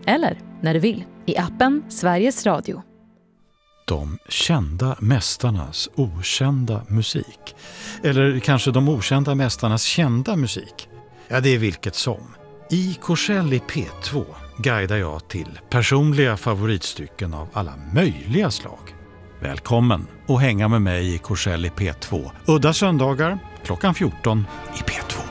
eller när du vill i appen Sveriges Radio. De kända mästarnas okända musik. Eller kanske de okända mästarnas kända musik. Ja, det är vilket som. I Korsell i P2 guidar jag till personliga favoritstycken av alla möjliga slag. Välkommen att hänga med mig i Korsell i P2. Udda söndagar klockan 14 i P2.